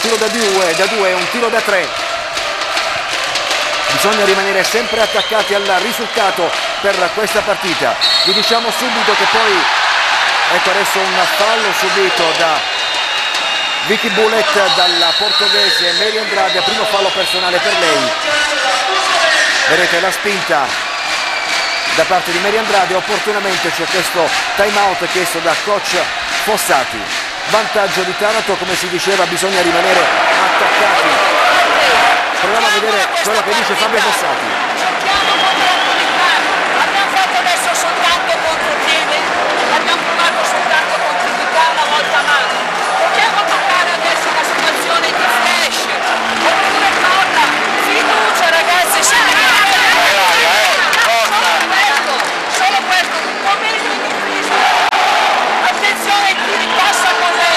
tiro da due e un tiro da 3. Bisogna rimanere sempre attaccati al risultato per questa partita. Vi diciamo subito che poi, ecco adesso un fallo subito da Vicky Bullet dalla portoghese Mary Andrade, primo fallo personale per lei. Vedete la spinta da parte di Mary Andrade, opportunamente c'è questo time out chiesto da coach Fossati. Vantaggio di Taranto, come si diceva bisogna rimanere attaccati. Proviamo a vedere quello che dice Fabio Fossati. Abbiamo fatto adesso soltanto contropiede, abbiamo provato soltanto contropiede una volta a mano. Proviamo a toccare adesso una situazione di flash, oppure colla, fiducia ragazzi, solo questo, un po' meglio in difesa. Attenzione chi ripassa con lei,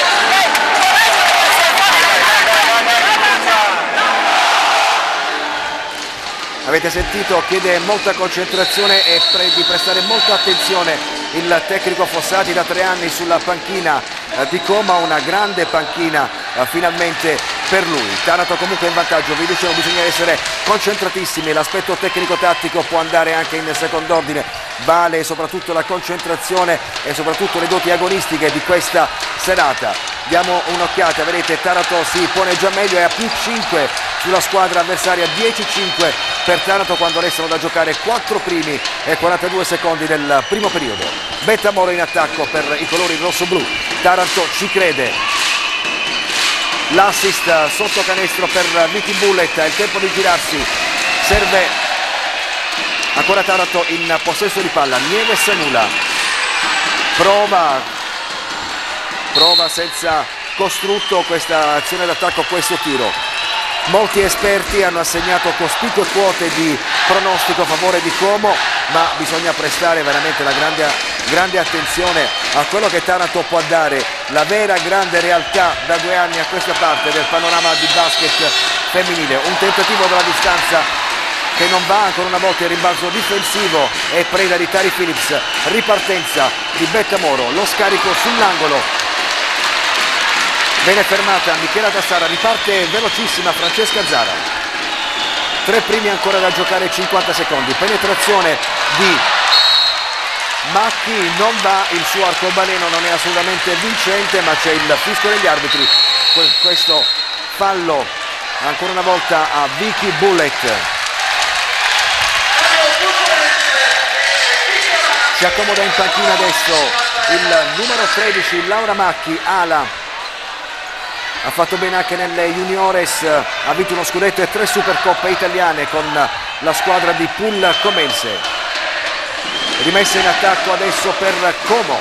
Avete sentito, chiede molta concentrazione e di prestare molta attenzione il tecnico Fossati, da 3 anni sulla panchina di Como, una grande panchina finalmente per lui. Taranto comunque in vantaggio, vi dicevo bisogna essere concentratissimi, l'aspetto tecnico-tattico può andare anche in secondo ordine, vale soprattutto la concentrazione e soprattutto le doti agonistiche di questa serata. Diamo un'occhiata, vedete Taranto si pone già meglio, è a più 5 sulla squadra avversaria, 10-5 per Taranto quando restano da giocare 4 primi e 42 secondi del primo periodo. Bettamoro in attacco per i colori rosso-blu, Taranto ci crede. L'assist sotto canestro per Vicky Bullet, è il tempo di girarsi, serve ancora Taranto in possesso di palla. Nieves Nula prova senza costrutto questa azione d'attacco, questo tiro. Molti esperti hanno assegnato cospicue quote di pronostico a favore di Como, ma bisogna prestare veramente la grande attenzione a quello che Taranto può dare, la vera grande realtà da 2 anni a questa parte del panorama di basket femminile. Un tentativo dalla distanza che non va, ancora una volta il rimbalzo difensivo e preda di Tari Phillips, ripartenza di Bettamoro, lo scarico sull'angolo. Viene fermata Michela Tassara, riparte velocissima Francesca Zara. 3 primi ancora da giocare, 50 secondi. Penetrazione di Macchi, non va, il suo arcobaleno non è assolutamente vincente, ma c'è il fischio degli arbitri. Questo fallo ancora una volta a Vicky Bullet. Si accomoda in panchina adesso il numero 13 Laura Macchi, ala. Ha fatto bene anche nelle juniores, ha vinto uno scudetto e 3 supercoppe italiane con la squadra di Pul Comense. Rimessa in attacco adesso per Como.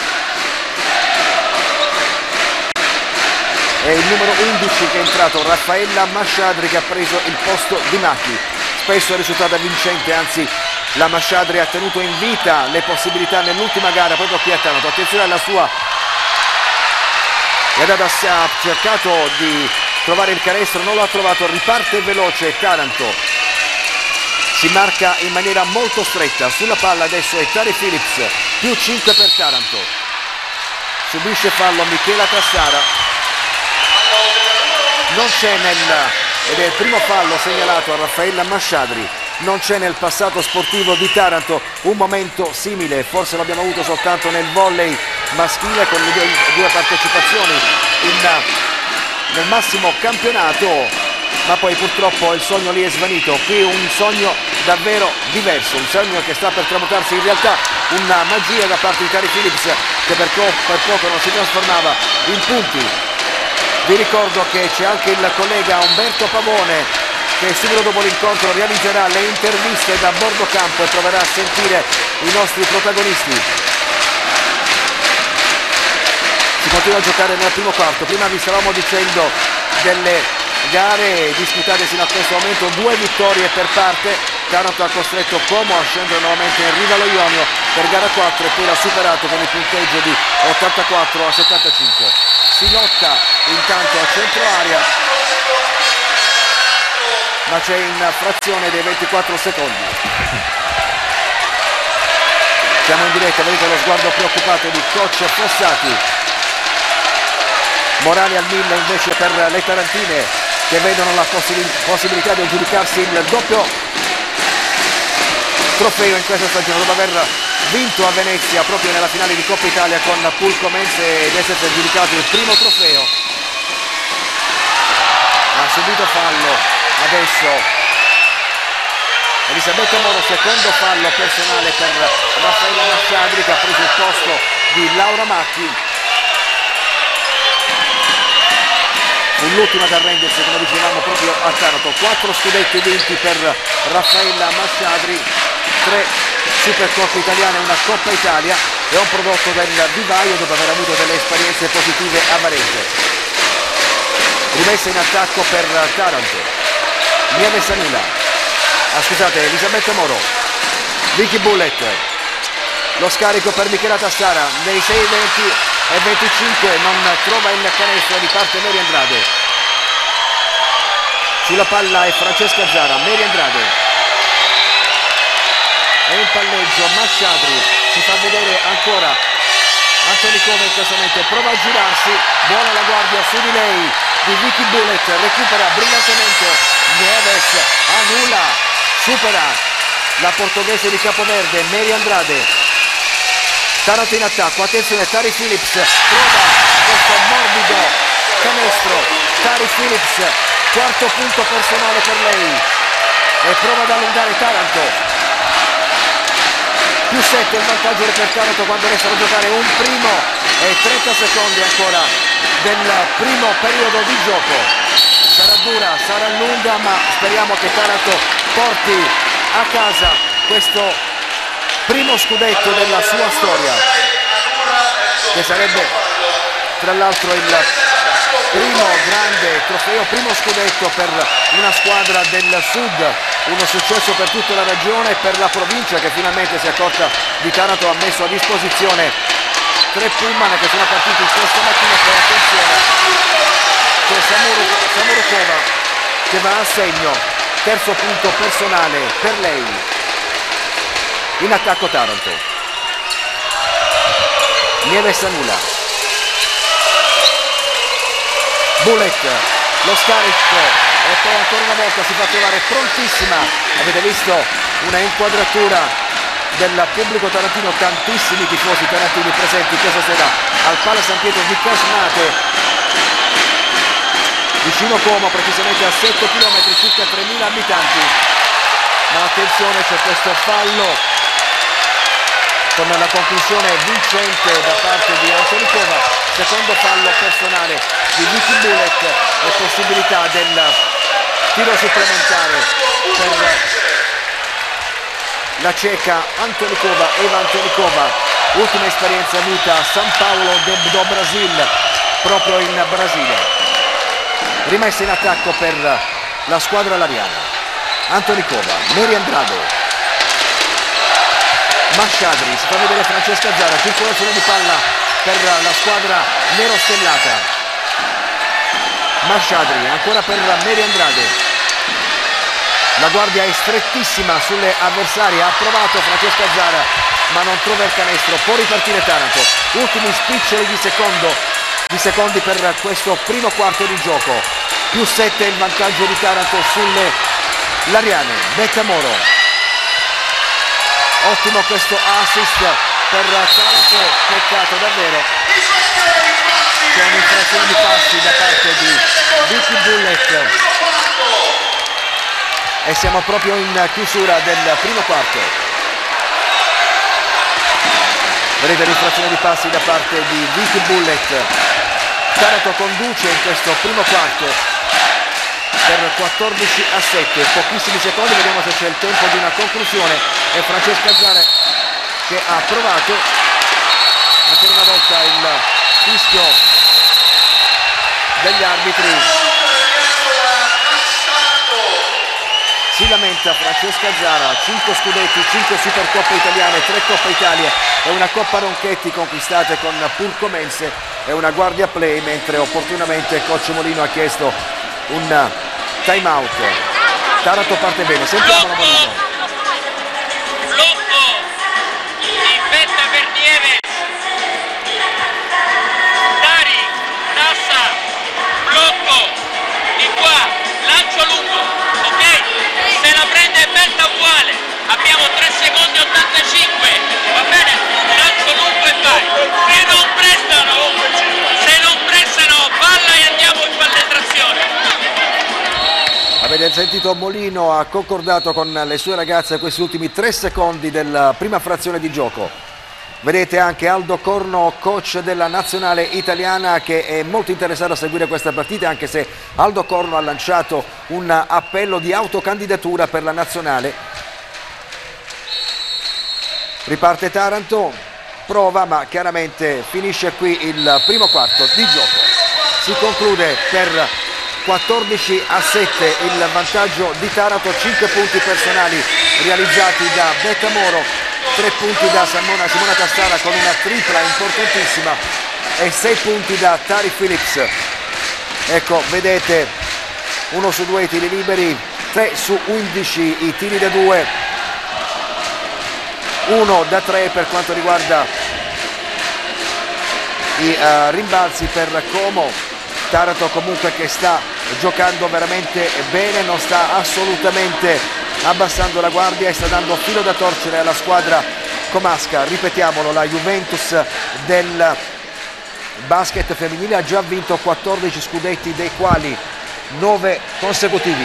È il numero 11 che è entrato, Raffaella Masciadri, che ha preso il posto di Macchi. Spesso è risultata vincente, anzi la Masciadri ha tenuto in vita le possibilità nell'ultima gara proprio qui a Taranto. Attenzione alla sua. Edadas ha cercato di trovare il canestro, non lo ha trovato, riparte veloce Taranto. Si marca in maniera molto stretta, sulla palla adesso è Tari Phillips, più 5 per Taranto. Subisce fallo Michela Tassara. Non c'è ed è il primo fallo segnalato a Raffaella Masciadri. Non c'è nel passato sportivo di Taranto un momento simile, forse l'abbiamo avuto soltanto nel volley maschile con le due partecipazioni nel massimo campionato, ma poi purtroppo il sogno lì è svanito. Qui un sogno davvero diverso, un sogno che sta per tramutarsi in realtà, una magia da parte di Tari Phillips che per poco non si trasformava in punti. Vi ricordo che c'è anche il collega Umberto Pavone che subito dopo l'incontro realizzerà le interviste da bordo campo e proverà a sentire i nostri protagonisti. Si continua a giocare nel primo quarto. Prima vi stavamo dicendo delle gare disputate fino a questo momento, 2 vittorie per parte. Taranto ha costretto Como a scendere nuovamente in riva allo Ionio per gara 4 e poi l'ha superato con il punteggio di 84-75. Si lotta intanto a centro area, ma c'è in frazione dei 24 secondi. Siamo in diretta, vedete lo sguardo preoccupato di coach Fossati. morale al 1000 invece per le tarantine, che vedono la possibilità di aggiudicarsi il doppio trofeo in questa stagione, dopo aver vinto a Venezia proprio nella finale di Coppa Italia con Pulcomense ed essersi aggiudicato il primo trofeo. Ha subito fallo adesso Elisabetta Moro, secondo fallo personale per Raffaella Masciadri, che ha preso il posto di Laura Macchi. Fu l'ultima ad arrendersi, come dicevamo, proprio a Taranto. 4 scudetti vinti per Raffaella Masciadri, 3 Supercoppe italiane, una Coppa Italia, e un prodotto del vivaio dopo aver avuto delle esperienze positive a Varese. Rimessa in attacco per Taranto, Nieve Sanula. Scusate, Elisabetta Moro, Vicky Bullet, lo scarico per Michela Tassara, nei 6:20 e 25 non trova il canestro, di parte Mary Andrade. Sulla palla è Francesca Zara, Mary Andrade. E in palleggio Masciadri, si fa vedere ancora Antonikova in questo momento, prova a girarsi, buona la guardia su di lei di Vicky Bullet, recupera brillantemente Nieves, annulla. Supera la portoghese di Capoverde, Mary Andrade. Taranto in attacco, attenzione, Tari Phillips prova questo morbido canestro. Tari Phillips, quarto punto personale per lei, e prova ad allungare Taranto. Più 7 il vantaggio per Taranto quando restano a giocare un primo e 30 secondi ancora del primo periodo di gioco. Sarà dura, sarà lunga, ma speriamo che Taranto porti a casa questo primo scudetto della sua storia, che sarebbe tra l'altro il primo grande trofeo, primo scudetto per una squadra del sud, uno successo per tutta la regione e per la provincia, che finalmente si è accorta di Taranto, ha messo a disposizione 3 pullman che sono partiti questa mattina. Per attenzione, c'è Samurukova che va a segno, terzo punto personale per lei. In attacco Taranto, Nieve Sanula, Bullet, lo scarico, e poi ancora una volta si fa trovare prontissima. Avete visto una inquadratura del pubblico tarantino, tantissimi tifosi tarantini presenti questa sera al Pala San Pietro di Casnate, vicino Como, precisamente a 7 km, circa 3.000 abitanti. Ma attenzione, c'è questo fallo con la conclusione vincente da parte di Antonikova, secondo fallo personale di Vicky Bullet e possibilità del tiro supplementare per la ceca Antonikova, Eva Antonikova, ultima esperienza avuta a San Paolo do Brasil, proprio in Brasile. Rimessa in attacco per la squadra lariana, Antonikova, Mary Andrade, Masciadri, si fa vedere Francesca Zara, circolazione di palla per la squadra nerostellata. Masciadri, ancora per Mary Andrade. La guardia è strettissima sulle avversarie, ha provato Francesca Zara ma non trova il canestro, può ripartire Taranto. Ultimi spiccioli di secondi per questo primo quarto di gioco. Più 7 il vantaggio di Taranto sulle lariane. Becca Moro. Ottimo questo assist per Taranto, peccato davvero. C'è un'infrazione di passi da parte di Vicky Bullet e siamo proprio in chiusura del primo quarto. Vedete l'infrazione di passi da parte di Vicky Bullet. Taranto conduce in questo primo quarto per 14-7, pochissimi secondi, vediamo se c'è il tempo di una conclusione. E Francesca Zara che ha provato, ancora una volta il fischio degli arbitri. Si lamenta Francesca Zara, 5 scudetti, 5 Supercoppe italiane, 3 Coppa Italia e una Coppa Ronchetti conquistate con Pulcomense e una guardia play, mentre opportunamente Coach Molino ha chiesto un time out. Taranto parte bene, sentiamolo Molino. Blocco in vetta per Nieves. Dari, Tassa, Avete sentito Molino ha concordato con le sue ragazze questi ultimi 3 secondi della prima frazione di gioco. Vedete anche Aldo Corno, coach della nazionale italiana, che è molto interessato a seguire questa partita, anche se Aldo Corno ha lanciato un appello di autocandidatura per la nazionale. Riparte Taranto, prova, ma chiaramente finisce qui il primo quarto di gioco. Si conclude per 14-7 il vantaggio di Taranto, 5 punti personali realizzati da Bettamoro, 3 punti da Simona Tassara con una tripla importantissima e 6 punti da Tari Phillips. Ecco, vedete, 1 su 2 i tiri liberi, 3 su 11 i tiri da 2, 1 da 3 per quanto riguarda i rimbalzi per Como. Taranto comunque che sta giocando veramente bene, non sta assolutamente abbassando la guardia e sta dando filo da torcere alla squadra comasca. Ripetiamolo, la Juventus del basket femminile ha già vinto 14 scudetti, dei quali 9 consecutivi.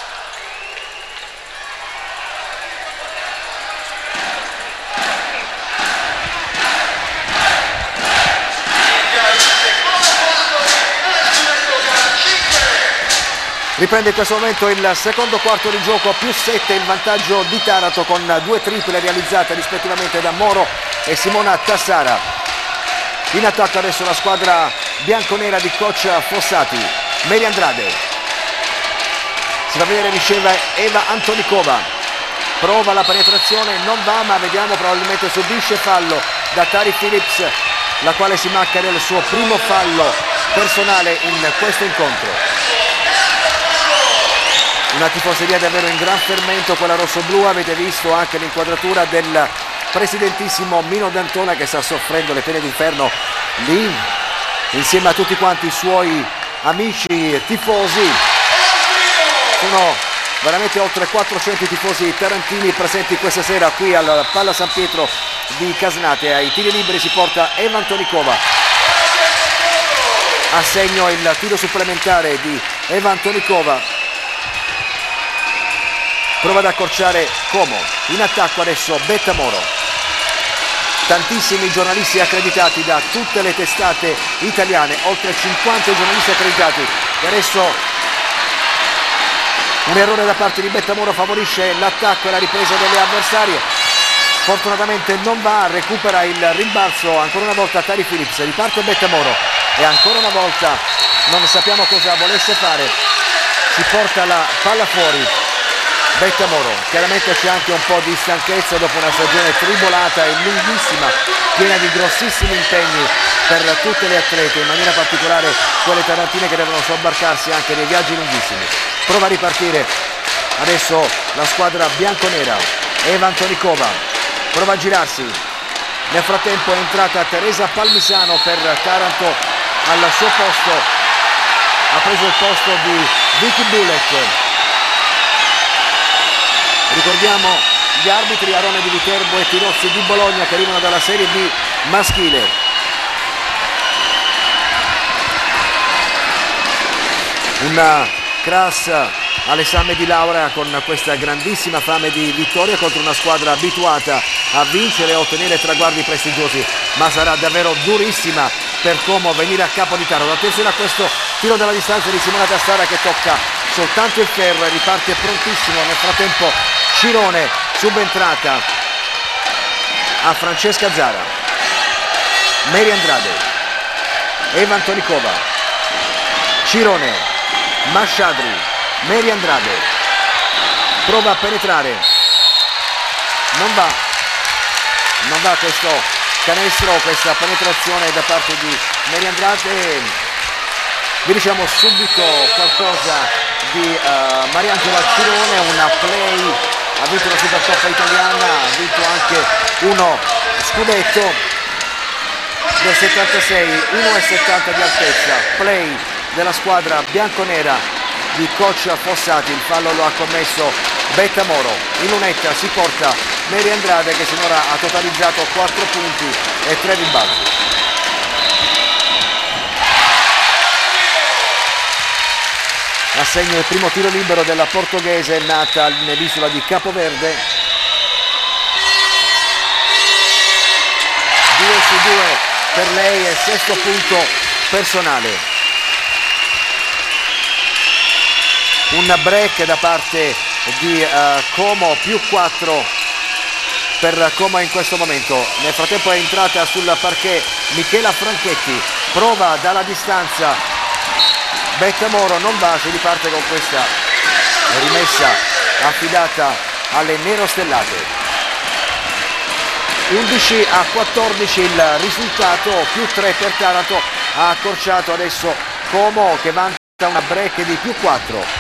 Riprende in questo momento il secondo quarto di gioco, più 7 il vantaggio di Taranto con 2 triple realizzate rispettivamente da Moro e Simona Tassara. In attacco adesso la squadra bianconera di coach Fossati. Mary Andrade. Si va a vedere, riceve Eva Antonikova. Prova la penetrazione, non va, ma vediamo, probabilmente subisce fallo da Tari Phillips, la quale si macca del suo primo fallo personale in questo incontro. Una tifoseria davvero in gran fermento, quella rossoblu. Avete visto anche l'inquadratura del presidentissimo Mino D'Antona, che sta soffrendo le pene d'inferno lì insieme a tutti quanti i suoi amici tifosi. Sono veramente oltre 400 tifosi tarantini presenti questa sera qui al Palla San Pietro di Casnate. Ai tiri liberi si porta Eva Antonikova. A segno il tiro supplementare di Eva Antonikova. Prova ad accorciare Como. In attacco adesso Bettamoro. Tantissimi giornalisti accreditati da tutte le testate italiane, oltre 50 giornalisti accreditati. E adesso un errore da parte di Bettamoro favorisce l'attacco e la ripresa delle avversarie. Fortunatamente non va, recupera il rimbalzo ancora una volta Tari Phillips. Riparte Bettamoro e ancora una volta non sappiamo cosa volesse fare. Si porta la palla fuori Bettamoro. Chiaramente c'è anche un po' di stanchezza dopo una stagione tribolata e lunghissima, piena di grossissimi impegni per tutte le atlete, in maniera particolare quelle tarantine che devono sobbarcarsi anche dei viaggi lunghissimi. Prova a ripartire adesso la squadra bianconera. Eva Antonikova prova a girarsi. Nel frattempo è entrata Teresa Palmisano per Taranto al suo posto. Ha preso il posto di Vicky Bullet. Ricordiamo gli arbitri: Arone di Viterbo e Tirozzi di Bologna, che arrivano dalla Serie B maschile. Una crass all'esame di laurea con questa grandissima fame di vittoria contro una squadra abituata a vincere e a ottenere traguardi prestigiosi, ma sarà davvero durissima per Como venire a capo di Taranto. Attenzione a questo tiro dalla distanza di Simona Tassara, che tocca soltanto il ferro e riparte prontissimo. Nel frattempo Cirone, subentrata a Francesca Zara. Mary Andrade, Eva Antonikova, Cirone, Mashadri, Mary Andrade. Prova a penetrare, non va questo canestro, questa penetrazione da parte di Mary Andrade. Vi diciamo subito qualcosa di Mariangela Cirone, una play, ha vinto la Supercoppa italiana, ha vinto anche uno scudetto del 76, 1,70 di altezza, play della squadra bianconera di coach Fossati. Il fallo lo ha commesso Bettamoro. In lunetta si porta Mary Andrade, che sinora ha totalizzato 4 punti e 3 rimbalzi. assegna il primo tiro libero della portoghese nata nell'isola di Capoverde. 2-2 per lei e sesto punto personale. Un break da parte di Como, più 4 per Como in questo momento. Nel frattempo è entrata sul parquet Michela Franchetti, prova dalla distanza Becamoro, non va, si riparte con questa rimessa affidata alle nerostellate. 11-14 il risultato, più 3 per Taranto, ha accorciato adesso Como che vanta una break di più 4.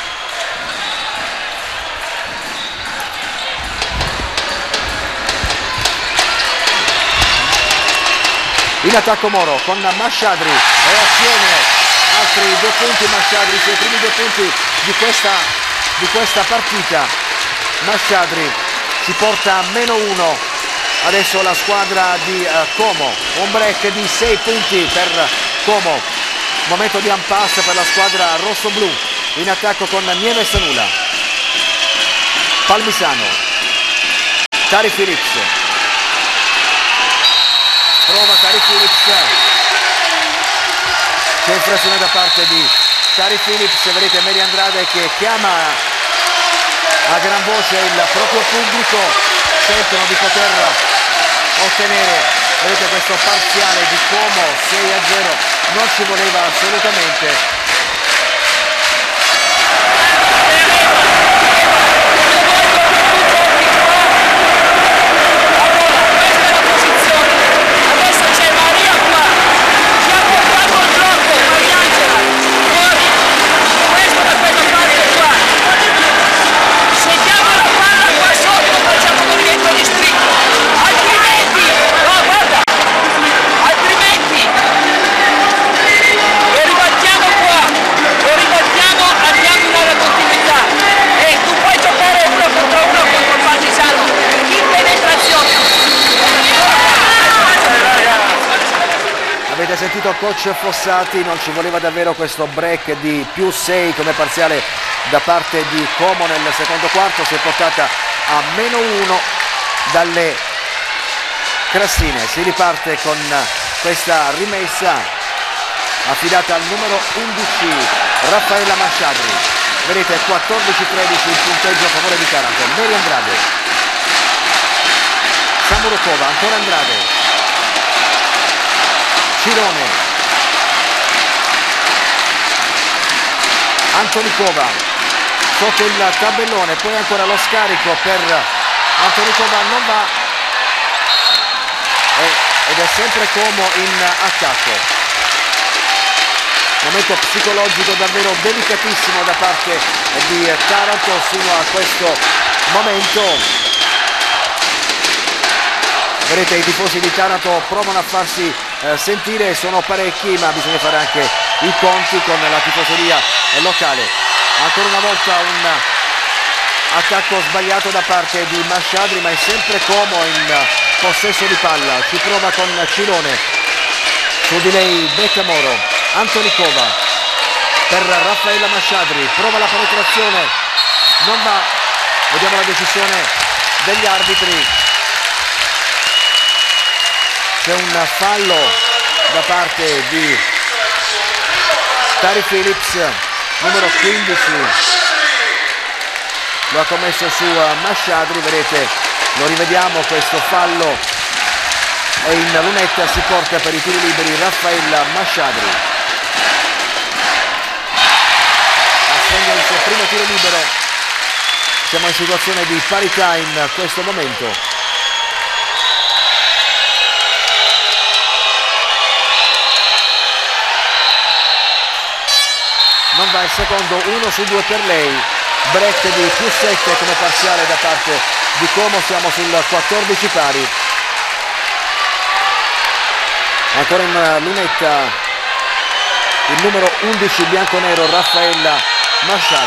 In attacco Moro con Masciadri, reazione, altri 2 punti Masciadri, i suoi primi 2 punti di questa partita. Masciadri si porta a -1, adesso la squadra di Como, un break di 6 punti per Como, momento di impasse per la squadra rosso-blu. In attacco con Nieves Sanula, Palmisano, Tari Phillips, prova Tari Phillips, c'è infrazione da parte di Tari Phillips, vedete Mary Andrade che chiama a gran voce il proprio pubblico, sentono di poter ottenere, vedete questo parziale di Como 6-0, non ci voleva assolutamente. Avete sentito coach Fossati, non ci voleva davvero questo break di più 6 come parziale da parte di Como nel secondo quarto, si è portata a -1 dalle Crassine. Si riparte con questa rimessa affidata al numero 11 Raffaella Masciadri. Vedete 14-13 il punteggio a favore di Taranto. Mary Andrade, Samurokova, ancora Andrade, Cirone, Antonikova sotto il tabellone, poi ancora lo scarico per Antonikova, non va ed è sempre Como in attacco. Momento psicologico davvero delicatissimo da parte di Taranto fino a questo momento. Vedete i tifosi di Taranto provano a farsi sentire, sono parecchi, ma bisogna fare anche i conti con la tifoseria locale. Ancora una volta un attacco sbagliato da parte di Masciadri, ma è sempre Como in possesso di palla. Ci prova con Cilone, su di lei Becamoro, Antonikova per Raffaella Masciadri, prova la penetrazione, non va, vediamo la decisione degli arbitri. C'è un fallo da parte di Tari Phillips, numero 15, lo ha commesso su Masciadri, vedete, lo rivediamo questo fallo e in lunetta si porta per i tiri liberi Raffaella Masciadri. Assegna il suo primo tiro libero, siamo in situazione di parità in questo momento. Non va il secondo, 1-2 per lei, break di più 7 come parziale da parte di Como, siamo sul 14 pari. Ancora in lunetta il numero 11 bianconero Raffaella Masciadri.